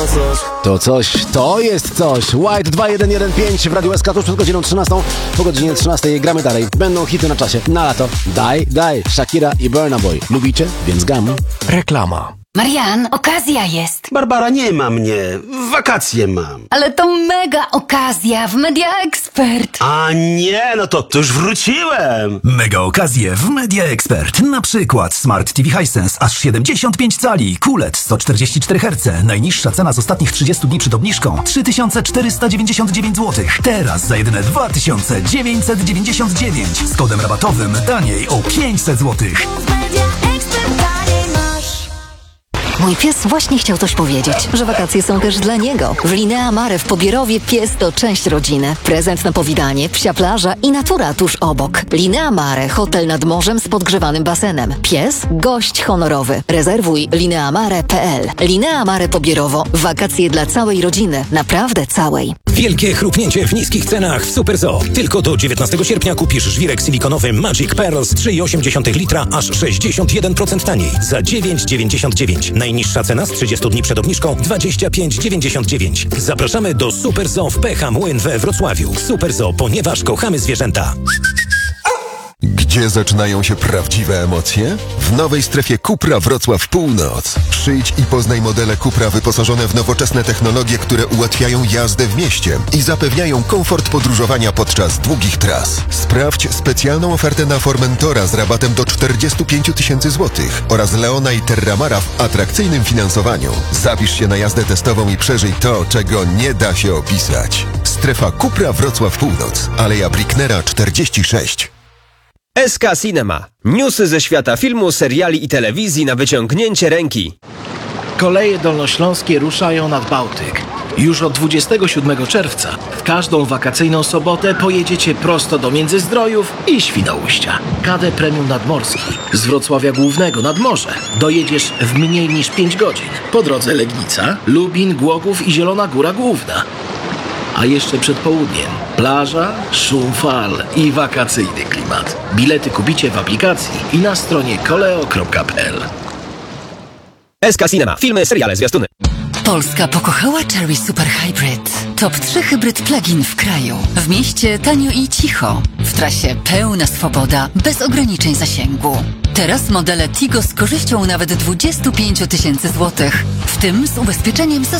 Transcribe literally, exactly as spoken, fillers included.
coś. To coś, to jest coś. White dwa jeden jeden pięć w Radiu S K tuż przed godziną trzynastą. Po godzinie trzynastej gramy dalej. Będą hity na czasie. Na lato. Daj, daj. Shakira i Burna Boy. Lubicie? Więc gam. Reklama. Marian, okazja jest. Barbara, nie ma mnie. Wakacje mam. Ale to mega okazja w Media Expert. A nie, no to, to już wróciłem. Mega okazje w Media Expert. Na przykład Smart T V Hisense aż siedemdziesiąt pięć cali, Q L E D sto czterdzieści cztery herce. Najniższa cena z ostatnich trzydziestu dni przed obniżką trzy tysiące czterysta dziewięćdziesiąt dziewięć złotych. Teraz za jedyne dwa tysiące dziewięćset dziewięćdziesiąt dziewięć. Z kodem rabatowym taniej o pięćset złotych. Mój pies właśnie chciał coś powiedzieć, że wakacje są też dla niego. W Linea Mare w Pobierowie pies to część rodziny. Prezent na powitanie, psia plaża i natura tuż obok. Linea Mare, hotel nad morzem z podgrzewanym basenem. Pies, gość honorowy. Rezerwuj lineamare kropka p l. Linea Mare Pobierowo. Wakacje dla całej rodziny. Naprawdę całej. Wielkie chrupnięcie w niskich cenach w Super Zoo. Tylko do dziewiętnastego sierpnia kupisz żwirek silikonowy Magic Pearls trzy i osiem dziesiątych litra aż sześćdziesiąt jeden procent taniej za dziewięć dziewięćdziesiąt dziewięć. Najniższa cena z trzydziestu dni przed obniżką dwadzieścia pięć dziewięćdziesiąt dziewięć. Zapraszamy do Super Zoo w P H Młyn we Wrocławiu. Super Zoo, ponieważ kochamy zwierzęta. Gdzie zaczynają się prawdziwe emocje? W nowej strefie Cupra Wrocław Północ. Przyjdź i poznaj modele Cupra wyposażone w nowoczesne technologie, które ułatwiają jazdę w mieście i zapewniają komfort podróżowania podczas długich tras. Sprawdź specjalną ofertę na Formentora z rabatem do czterdzieści pięć tysięcy złotych oraz Leona i Terramara w atrakcyjnym finansowaniu. Zapisz się na jazdę testową i przeżyj to, czego nie da się opisać. Strefa Cupra Wrocław Północ. Aleja Bricknera czterdzieści sześć. S K Cinema. Newsy ze świata filmu, seriali i telewizji na wyciągnięcie ręki. Koleje dolnośląskie ruszają nad Bałtyk. Już od dwudziestego siódmego czerwca w każdą wakacyjną sobotę pojedziecie prosto do Międzyzdrojów i Świnoujścia. K D Premium Nadmorski z Wrocławia Głównego nad morze dojedziesz w mniej niż pięć godzin. Po drodze Legnica, Lubin, Głogów i Zielona Góra Główna. A jeszcze przed południem plaża, szum fal i wakacyjny klimat. Bilety kupicie w aplikacji i na stronie koleo kropka p l. S K Cinema. Filmy, seriale, zwiastuny. Polska pokochała Cherry Super Hybrid. Top trzy hybryd plug-in w kraju. W mieście tanio i cicho. W trasie pełna swoboda, bez ograniczeń zasięgu. Teraz modele Tigo z korzyścią nawet dwadzieścia pięć tysięcy złotych, w tym z ubezpieczeniem za